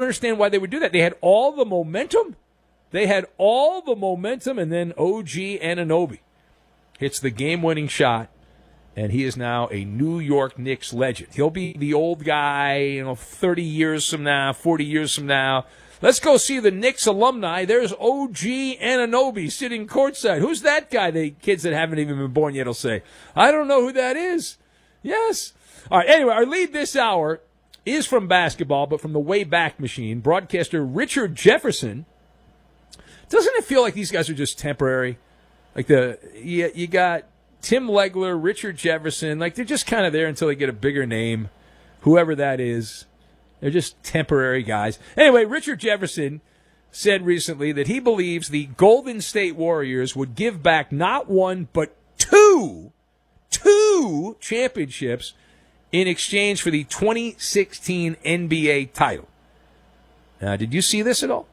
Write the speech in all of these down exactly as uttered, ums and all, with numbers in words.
understand why they would do that. They had all the momentum. They had all the momentum, and then O G Anunoby hits the game-winning shot, and he is now a New York Knicks legend. He'll be the old guy, you know, thirty years from now, forty years from now. Let's go see the Knicks alumni. There's O G Anunoby sitting courtside. Who's that guy? The kids that haven't even been born yet will say, I don't know who that is. Yes. All right, anyway, our lead this hour is from basketball, but from the Wayback Machine. Broadcaster Richard Jefferson. Doesn't it feel like these guys are just temporary? Like the you, you got Tim Legler, Richard Jefferson, like they're just kind of there until they get a bigger name, whoever that is. They're just temporary guys. Anyway, Richard Jefferson said recently that he believes the Golden State Warriors would give back not one, but two, two championships in exchange for the twenty sixteen N B A title. Now, did you see this at all?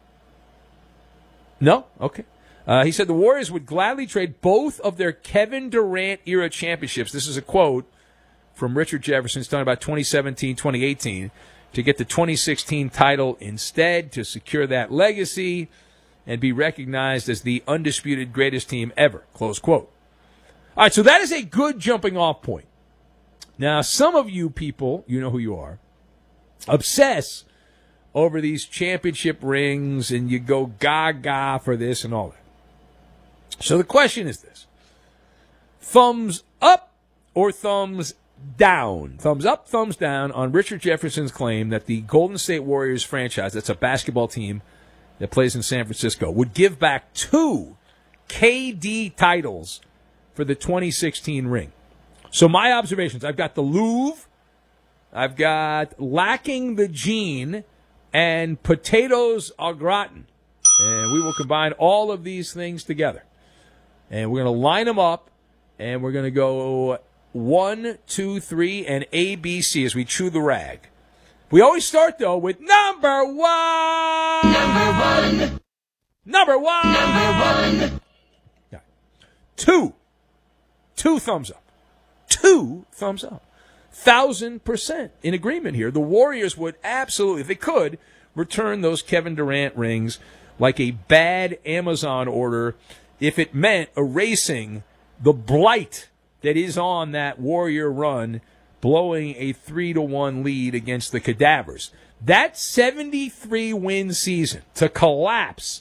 No? Okay. Uh, he said the Warriors would gladly trade both of their Kevin Durant-era championships. This is a quote from Richard Jefferson. He's talking about twenty seventeen twenty eighteen to get the twenty sixteen title instead, to secure that legacy and be recognized as the undisputed greatest team ever. Close quote. All right, so that is a good jumping-off point. Now, some of you people, you know who you are, obsess over these championship rings, and you go gaga for this and all that. So the question is this. Thumbs up or thumbs down? Thumbs up, thumbs down on Richard Jefferson's claim that the Golden State Warriors franchise, that's a basketball team that plays in San Francisco, would give back two K D titles for the twenty sixteen ring. So my observations, I've got the Louvre, I've got Lacking the Gene, and potatoes au gratin. And we will combine all of these things together. And we're going to line them up, and we're going to go one, two, three, and A, B, C as we chew the rag. We always start, though, with number one. Number one. Number one. Number one. Yeah. Two. Two thumbs up. Two thumbs up. Thousand percent in agreement here. The Warriors would absolutely, if they could, return those Kevin Durant rings like a bad Amazon order if it meant erasing the blight that is on that Warrior run, blowing a three to one lead against the Cadavers. That seventy-three win season to collapse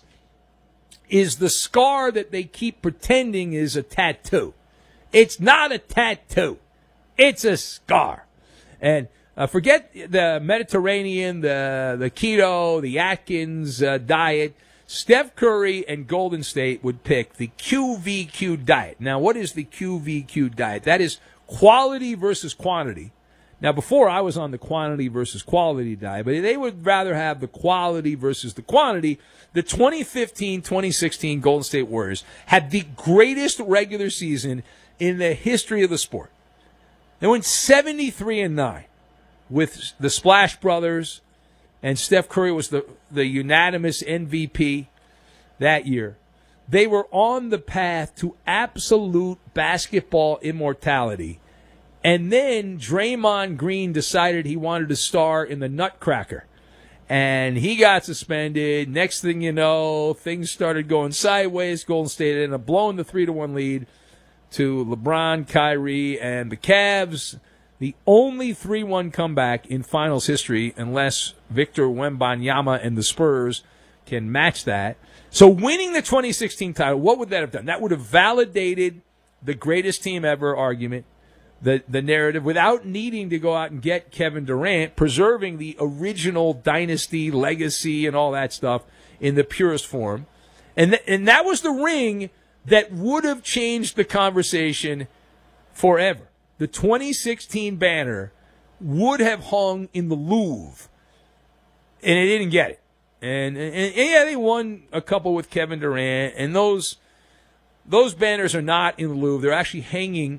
is the scar that they keep pretending is a tattoo. It's not a tattoo. It's a scar. And uh, forget the Mediterranean, the the keto, the Atkins uh, diet. Steph Curry and Golden State would pick the Q V Q diet. Now, what is the Q V Q diet? That is quality versus quantity. Now, before I was on the quantity versus quality diet, but they would rather have the quality versus the quantity. The twenty fifteen twenty sixteen Golden State Warriors had the greatest regular season in the history of the sport. They went seventy-three and nine with the Splash Brothers, and Steph Curry was the, the unanimous M V P that year. They were on the path to absolute basketball immortality. And then Draymond Green decided he wanted to star in the Nutcracker. And he got suspended. Next thing you know, things started going sideways. Golden State ended up blowing the three to one lead to LeBron, Kyrie, and the Cavs. The only three one comeback in finals history, unless Victor Wembanyama and the Spurs can match that. So winning the twenty sixteen title, what would that have done? That would have validated the greatest team ever argument, the, the narrative, without needing to go out and get Kevin Durant, preserving the original dynasty, legacy, and all that stuff in the purest form. And, th- and that was the ring that would have changed the conversation forever. The twenty sixteen banner would have hung in the Louvre, and it didn't get it. And, and, and yeah, they won a couple with Kevin Durant, and those those banners are not in the Louvre. They're actually hanging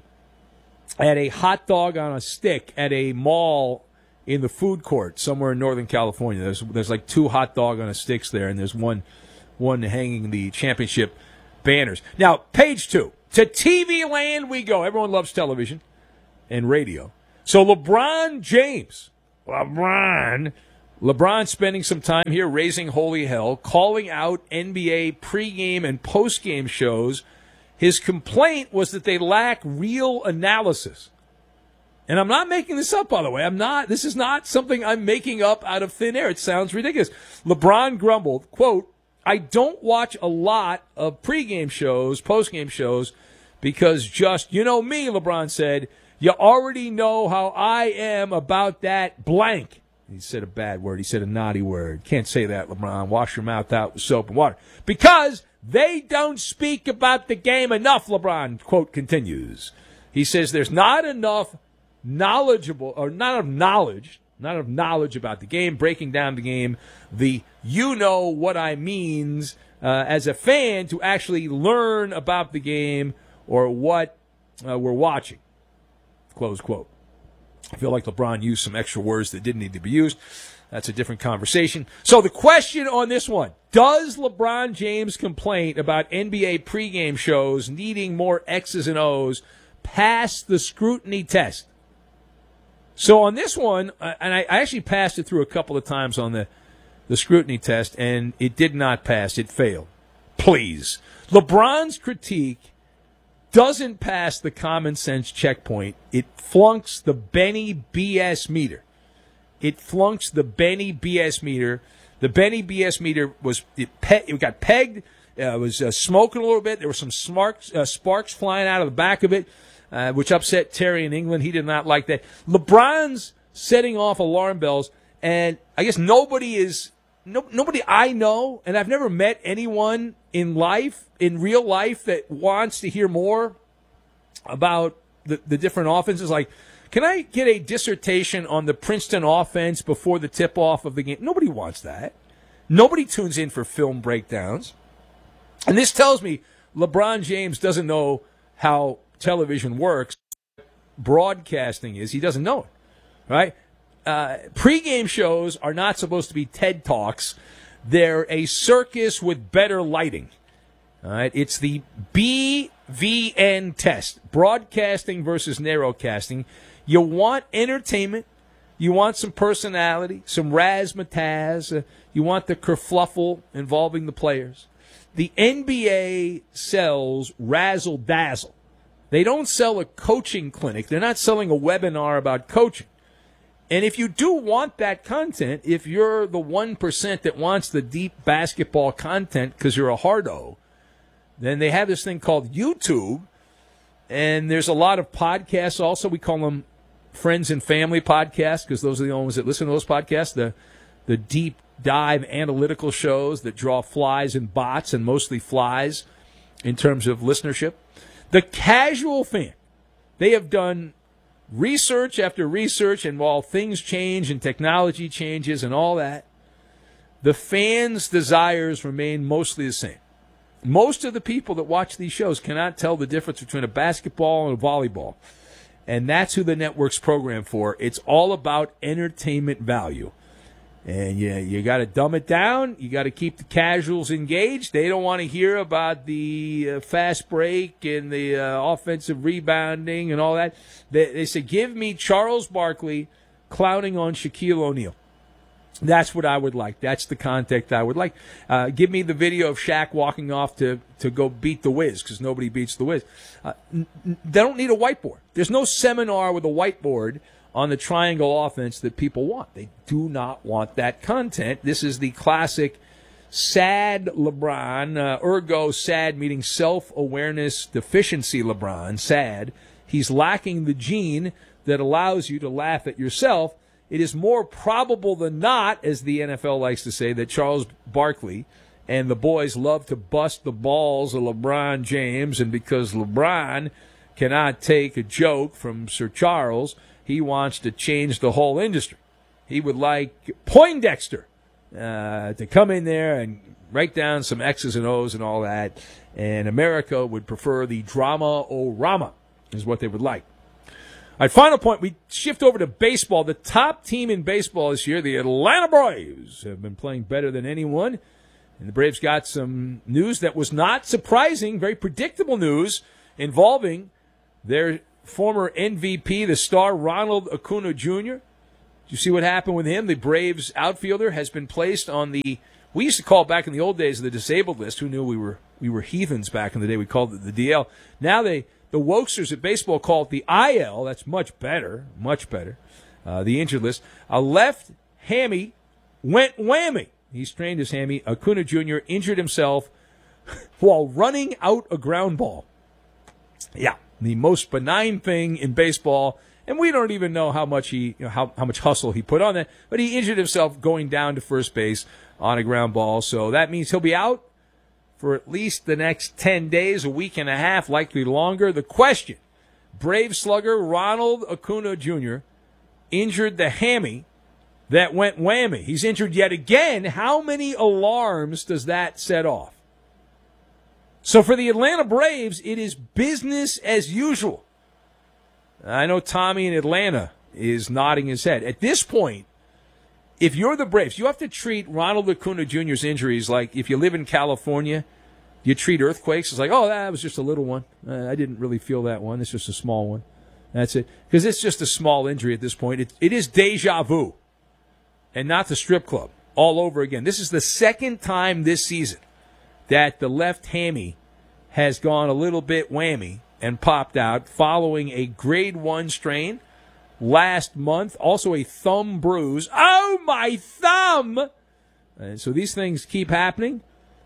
at a hot dog on a stick at a mall in the food court somewhere in Northern California. There's there's like two hot dog on a sticks there, and there's one one hanging the championship banners. Now, page two. To T V land we go. Everyone loves television and radio. So LeBron James, LeBron, LeBron spending some time here raising holy hell, calling out N B A pregame and postgame shows. His complaint was that they lack real analysis. And I'm not making this up, by the way. I'm not. This is not something I'm making up out of thin air. It sounds ridiculous. LeBron grumbled, quote, I don't watch a lot of pregame shows, postgame shows, because just, you know me, LeBron said, you already know how I am about that blank. He said a bad word. He said a naughty word. Can't say that, LeBron. Wash your mouth out with soap and water. Because they don't speak about the game enough, LeBron, quote, continues. He says there's not enough knowledgeable, or not enough knowledge, not enough knowledge about the game, breaking down the game, the you know what I means uh, as a fan to actually learn about the game or what uh, we're watching, close quote. I feel like LeBron used some extra words that didn't need to be used. That's a different conversation. So the question on this one, does LeBron James' complaint about N B A pregame shows needing more X's and O's pass the scrutiny test? So on this one, and I actually passed it through a couple of times on the, the scrutiny test, and it did not pass. It failed. Please. LeBron's critique doesn't pass the common sense checkpoint. It flunks the Benny B S meter. It flunks the Benny B S meter. The Benny B S meter was it, pe- it got pegged. Uh, it was uh, smoking a little bit. There were some sparks, uh, sparks flying out of the back of it, uh, which upset Terry in England. He did not like that. LeBron's setting off alarm bells, and I guess nobody is no, nobody I know, and I've never met anyone in life, in real life, that wants to hear more about the, the different offenses. Like, can I get a dissertation on the Princeton offense before the tip-off of the game? Nobody wants that. Nobody tunes in for film breakdowns. And this tells me LeBron James doesn't know how television works, broadcasting is. He doesn't know it, right? Uh, pre-game shows are not supposed to be TED Talks. They're a circus with better lighting. All right, it's the B V N test, broadcasting versus narrowcasting. You want entertainment. You want some personality, some razzmatazz. Uh, you want the kerfluffle involving the players. The N B A sells razzle-dazzle. They don't sell a coaching clinic. They're not selling a webinar about coaching. And if you do want that content, if you're the one percent that wants the deep basketball content because you're a hardo, then they have this thing called YouTube. And there's a lot of podcasts also. We call them friends and family podcasts because those are the only ones that listen to those podcasts. The, the deep dive analytical shows that draw flies and bots, and mostly flies in terms of listenership. The casual fan, they have done research after research, and while things change and technology changes and all that, the fans' desires remain mostly the same. Most of the people that watch these shows cannot tell the difference between a basketball and a volleyball, and that's who the network's programmed for. It's all about entertainment value. And you, you got to dumb it down. You got to keep the casuals engaged. They don't want to hear about the uh, fast break and the uh, offensive rebounding and all that. They, they say, give me Charles Barkley clowning on Shaquille O'Neal. That's what I would like. That's the content I would like. Uh, give me the video of Shaq walking off to, to go beat the Wiz, because nobody beats the Wiz. Uh, n- n- they don't need a whiteboard. There's no seminar with a whiteboard on the triangle offense that people want. They do not want that content. This is the classic sad LeBron, uh, ergo sad meaning self-awareness deficiency LeBron, sad. He's lacking the gene that allows you to laugh at yourself. It is more probable than not, as the N F L likes to say, that Charles Barkley and the boys love to bust the balls of LeBron James, and because LeBron cannot take a joke from Sir Charles, he wants to change the whole industry. He would like Poindexter uh, to come in there and write down some X's and O's and all that, and America would prefer the drama-o-rama is what they would like. All right, final point, we shift over to baseball. The top team in baseball this year, the Atlanta Braves, have been playing better than anyone. And the Braves got some news that was not surprising, very predictable news involving their former M V P, the star Ronald Acuna Junior you see what happened with him? The Braves outfielder has been placed on the, we used to call it back in the old days, the disabled list. Who knew we were we were heathens back in the day? We called it the D L. Now they, the wokesters at baseball call it the I L. That's much better, much better. Uh, the injured list. A left hammy went whammy. He strained his hammy. Acuna Junior injured himself while running out a ground ball. Yeah, the most benign thing in baseball. And we don't even know how much he, you know, how, how much hustle he put on that. But he injured himself going down to first base on a ground ball. So that means he'll be out for at least the next ten days, a week and a half, likely longer. The question, Brave slugger Ronald Acuna Junior injured the hammy that went whammy. He's injured yet again. How many alarms does that set off? So for the Atlanta Braves, it is business as usual. I know Tommy in Atlanta is nodding his head. At this point, if you're the Braves, you have to treat Ronald Acuna Junior's injuries like if you live in California, you treat earthquakes. It's like, oh, that was just a little one. Uh, I didn't really feel that one. It's just a small one. That's it. Because it's just a small injury at this point. It, it is deja vu and not the strip club all over again. This is the second time this season that the left hammy has gone a little bit whammy and popped out following a grade one strain last month. Also a thumb bruise. Oh, my thumb! And so these things keep happening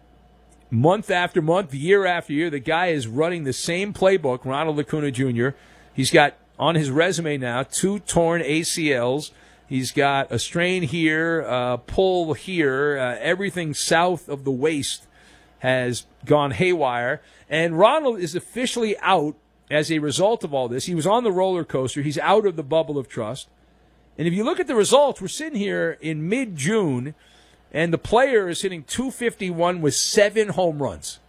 month after month, year after year. The guy is running the same playbook, Ronald Acuna Junior He's got on his resume now two torn A C Ls. He's got a strain here, uh, pull here. Uh, everything south of the waist has gone haywire. And Ronald is officially out as a result of all this. He was on the roller coaster. He's out of the bubble of trust. And if you look at the results, we're sitting here in mid-June, and the player is hitting two fifty-one with seven home runs.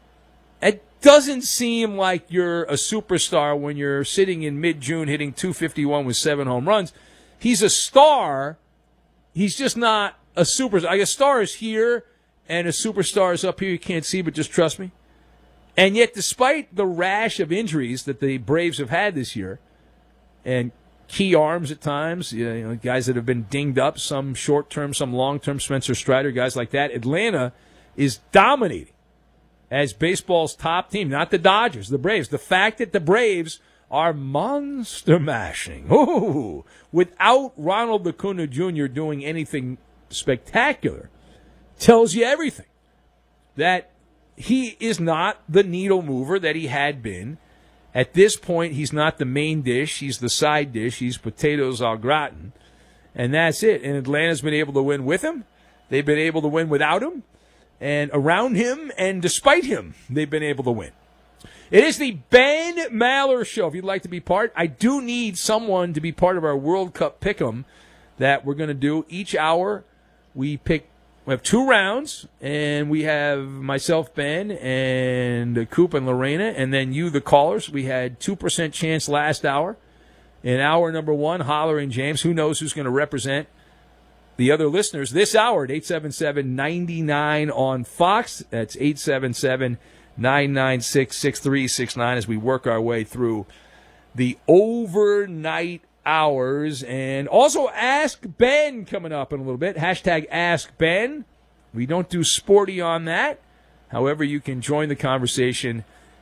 It doesn't seem like you're a superstar when you're sitting in mid-June hitting two fifty-one with seven home runs. He's a star. He's just not a superstar. I guess star is here, and a superstar is up here. You can't see, but just trust me. And yet, despite the rash of injuries that the Braves have had this year, and key arms at times, you know, guys that have been dinged up, some short-term, some long-term, Spencer Strider, guys like that, Atlanta is dominating as baseball's top team, not the Dodgers, the Braves. The fact that the Braves are monster mashing, ooh, without Ronald Acuna Junior doing anything spectacular, tells you everything. That he is not the needle mover that he had been. At this point, he's not the main dish. He's the side dish. He's potatoes au gratin. And that's it. And Atlanta's been able to win with him. They've been able to win without him. And around him and despite him, they've been able to win. It is the Ben Maller Show. If you'd like to be part, I do need someone to be part of our World Cup Pick'em that we're going to do. Each hour, we pick. We have two rounds, and we have myself, Ben, and Coop and Lorena, and then you, the callers. We had two percent chance last hour. In hour number one, Holler and James. Who knows who's going to represent the other listeners this hour at eight seven seven, nine nine on Fox. That's eight seven seven, nine nine six, six three six nine as we work our way through the overnight hours. And also Ask Ben coming up in a little bit. Hashtag Ask Ben. We don't do sporty on that. However, you can join the conversation.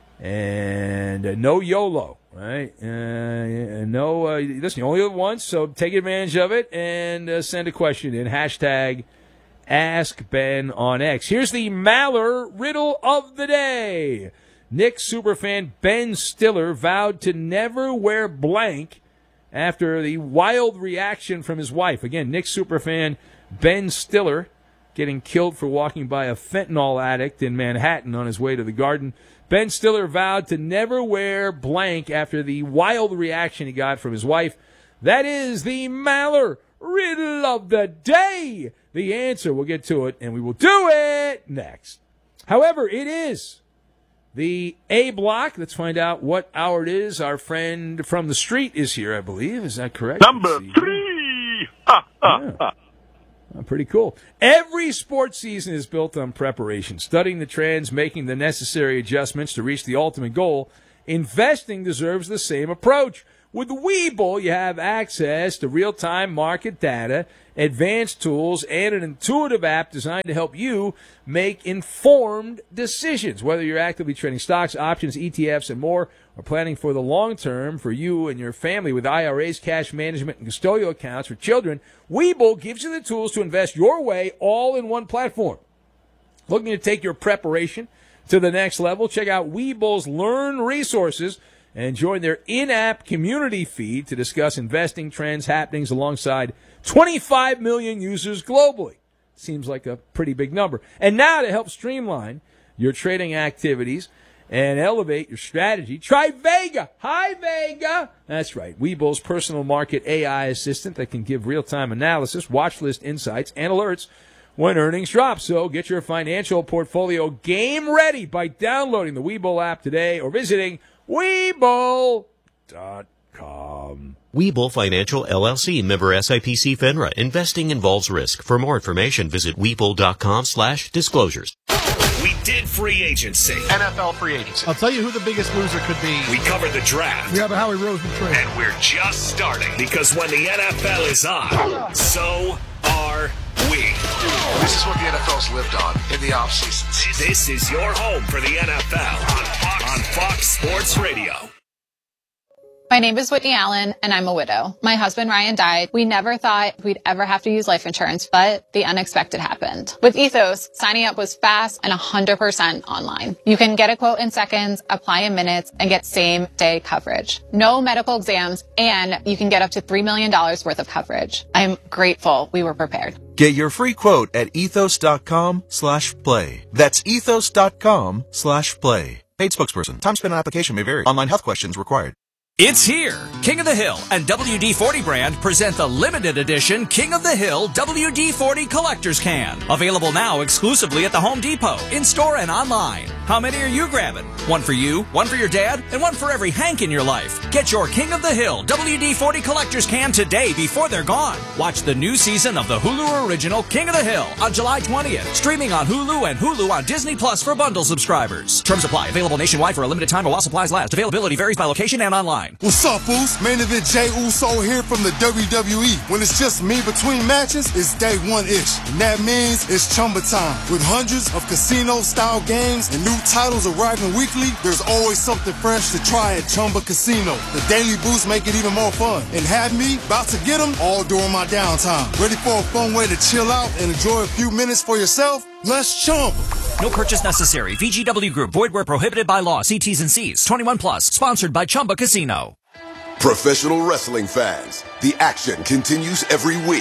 And uh, no YOLO, right? Uh, no, uh, listen, you only live once, so take advantage of it and uh, send a question in. Hashtag Ask Ben on X. Here's the Maller riddle of the day. Knicks superfan Ben Stiller vowed to never wear blank after the wild reaction from his wife. Again, Knicks superfan Ben Stiller getting killed for walking by a fentanyl addict in Manhattan on his way to the Garden. Ben Stiller vowed to never wear blank after the wild reaction he got from his wife. That is the Maller riddle of the day. The answer, we'll get to it, and we will do it next. However, it is the A block. Let's find out what hour it is. Our friend from the street is here, I believe. Is that correct? Number three. Ha, ha, yeah. ha. Oh, pretty cool. Every sports season is built on preparation, studying the trends, making the necessary adjustments to reach the ultimate goal. Investing deserves the same approach. With Webull, you have access to real-time market data, advanced tools, and an intuitive app designed to help you make informed decisions. Whether you're actively trading stocks, options, E T Fs, and more, or planning for the long term for you and your family with I R As, cash management, and custodial accounts for children, Webull gives you the tools to invest your way all in one platform. Looking to take your preparation to the next level? Check out Webull's Learn resources and join their in-app community feed to discuss investing trends, happenings alongside twenty-five million users globally. Seems like a pretty big number. And now to help streamline your trading activities and elevate your strategy, try Vega. Hi, Vega. That's right. Webull's personal market A I assistant that can give real-time analysis, watch list insights, and alerts when earnings drop. So get your financial portfolio game ready by downloading the Webull app today or visiting Webull dot com. Webull Financial, L L C, member S I P C FINRA. Investing involves risk. For more information, visit Webull.com slash disclosures. We did free agency. N F L free agency. I'll tell you who the biggest loser could be. We covered the draft. We have a Howie Roseman trade. And we're just starting. Because when the N F L is on, so are we. This is what the N F L's lived on in the offseason. This is your home for the N F L on Fox, on Fox Sports Radio. My name is Whitney Allen, and I'm a widow. My husband, Ryan, died. We never thought we'd ever have to use life insurance, but the unexpected happened. With Ethos, signing up was fast and one hundred percent online. You can get a quote in seconds, apply in minutes, and get same-day coverage. No medical exams, and you can get up to three million dollars worth of coverage. I'm grateful we were prepared. Get your free quote at ethos.com slash play. That's ethos.com slash play. Paid spokesperson. Time spent on application may vary. Online health questions required. It's here. King of the Hill and W D forty brand present the limited edition King of the Hill W D forty Collector's Can. Available now exclusively at the Home Depot, in-store and online. How many are you grabbing? One for you, one for your dad, and one for every Hank in your life. Get your King of the Hill W D forty Collector's Can today before they're gone. Watch the new season of the Hulu original King of the Hill on July twentieth. Streaming on Hulu and Hulu on Disney Plus for bundle subscribers. Terms apply. Available nationwide for a limited time while supplies last. Availability varies by location and online. What's up, Foos? Main event Jey Uso here from the W W E. When it's just me between matches, it's day one-ish. And that means it's Chumba time. With hundreds of casino-style games and new titles arriving weekly, there's always something fresh to try at Chumba Casino. The daily boosts make it even more fun. And have me about to get them all during my downtime. Ready for a fun way to chill out and enjoy a few minutes for yourself? Let's Chumba. No purchase necessary. V G W Group. Void where prohibited by law. See T's and C's. twenty-one plus. Sponsored by Chumba Casino. Professional wrestling fans, the action continues every week.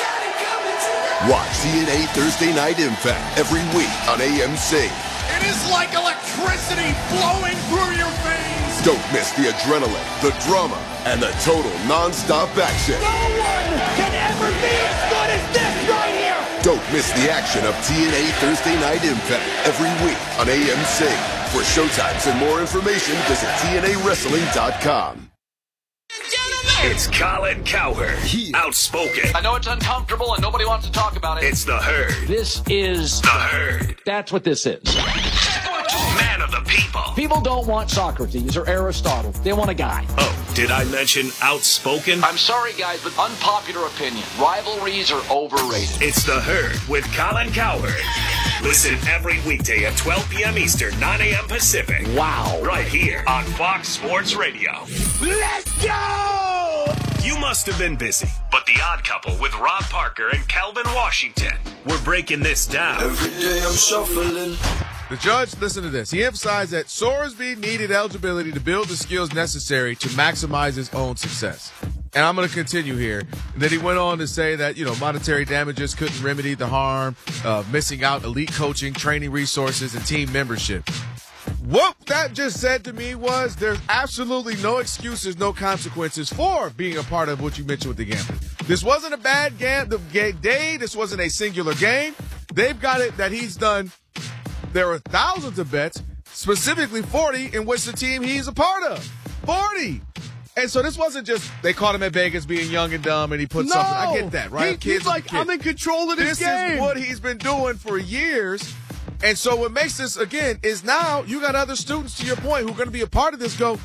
Watch T N A Thursday Night Impact every week on A M C. It is like electricity flowing through your veins. Don't miss the adrenaline, the drama, and the total non-stop action. No one can ever be as good as this right here. Don't miss the action of T N A Thursday Night Impact every week on A M C. For showtimes and more information, visit T N A wrestling dot com. It's Colin Cowherd, outspoken. I know it's uncomfortable and nobody wants to talk about it. It's the Herd. This is the Herd. That's what this is. Man of the people. People don't want Socrates or Aristotle. They want a guy. Oh, did I mention outspoken? I'm sorry, guys, but unpopular opinion. Rivalries are overrated. It's the Herd with Colin Cowherd. Listen every weekday at twelve p.m. Eastern, nine a.m. Pacific. Wow. Right here on Fox Sports Radio. Let's go! You must have been busy, but The Odd Couple with Rob Parker and Calvin Washington, we're breaking this down. Every day I'm shuffling. The judge, listen to this. He emphasized that Sorsby needed eligibility to build the skills necessary to maximize his own success. And I'm going to continue here. And then he went on to say that, you know, monetary damages couldn't remedy the harm of missing out elite coaching, training resources, and team membership. What that just said to me was there's absolutely no excuses, no consequences for being a part of what you mentioned with the gambling. This wasn't a bad gam- the day. This wasn't a singular game. They've got it that he's done. There are thousands of bets, specifically forty, in which the team he's a part of. forty! And so this wasn't just they caught him at Vegas being young and dumb and he put no, something. I get that, right? He, Kids he's like, I'm in control of this, this game. This is what he's been doing for years. And so what makes this, again, is now you got other students, to your point, who are going to be a part of this go,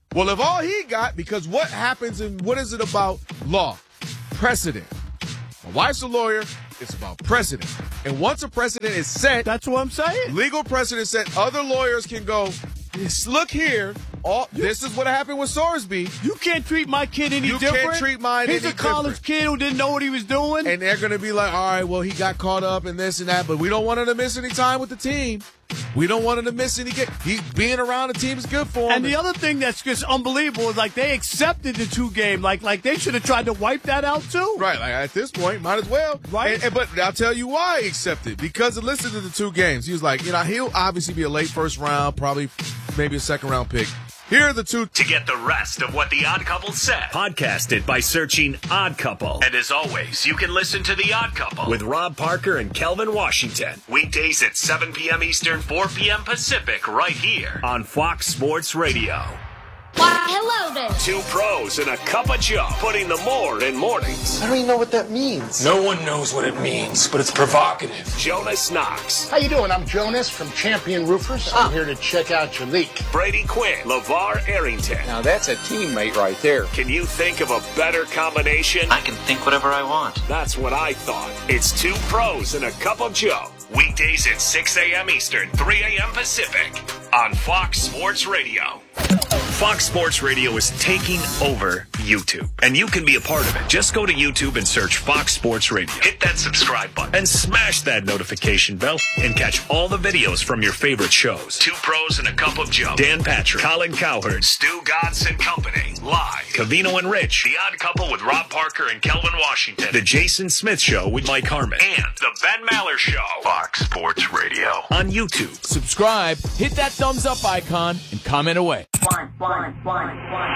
Well, if all he got, because what happens and what is it about law? Precedent. My wife's a lawyer. It's about precedent. And once a precedent is set, that's what I'm saying. Legal precedent set, other lawyers can go, look here. All, this is what happened with Sorsby. You can't treat my kid any you different. You can't treat mine He's any a college different. kid who didn't know what he was doing. And they're going to be like, all right, well, he got caught up in this and that, but we don't want him to miss any time with the team. We don't want him to miss any game. He being around the team is good for him. And the other thing that's just unbelievable is like they accepted the two game. Like like they should have tried to wipe that out too. Right. Like at this point, might as well. Right. And, and, but I'll tell you why he accepted. Because of listening to the two games. He was like, you know, he'll obviously be a late first round, probably maybe a second round pick. Here are the two. To get the rest of what The Odd Couple said, podcast it by searching Odd Couple. And as always, you can listen to The Odd Couple with Rob Parker and Kelvin Washington. Weekdays at seven p.m. Eastern, four p.m. Pacific, right here on Fox Sports Radio. Why, hello there. Two pros and a cup of Joe, putting the more in mornings. I don't even know what that means. No one knows what it means, but it's provocative. Jonas Knox. How you doing? I'm Jonas from Champion Roofers. I'm here to check out your leak. Brady Quinn. LeVar Arrington. Now that's a teammate right there. Can you think of a better combination? I can think whatever I want. That's what I thought. It's two pros and a cup of Joe. Weekdays at six a.m. Eastern, three a.m. Pacific on Fox Sports Radio. Fox Sports Radio is taking over YouTube, and you can be a part of it. Just go to YouTube and search Fox Sports Radio. Hit that subscribe button and smash that notification bell and catch all the videos from your favorite shows. Two Pros and a Cup of Joe. Dan Patrick, Colin Cowherd, Stu Godson and Company. Live. Covino and Rich. The Odd Couple with Rob Parker and Kelvin Washington. The Jason Smith Show with Mike Harmon. And The Ben Maller Show. Fox Sports Radio. On YouTube. Subscribe, hit that thumbs up icon, and comment away. One, one, one, one.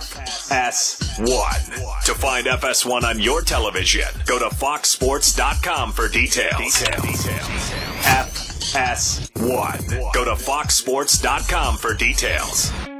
F S one. To find F S one on your television, go to fox sports dot com for details. Detail. Detail. F S one. Go to fox sports dot com for details.